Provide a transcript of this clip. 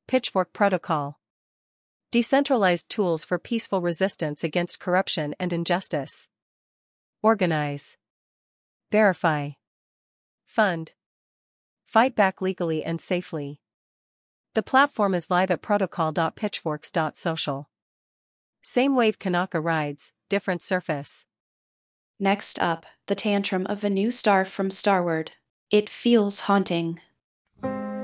Pitchfork Protocol. Decentralized tools for peaceful resistance against corruption and injustice. Organize. Verify. Fund. Fight back legally and safely. The platform is live at protocol.pitchforks.social. Same wave Kanaka rides, different surface. Next up, the tantrum of a new star from Starward. It feels haunting.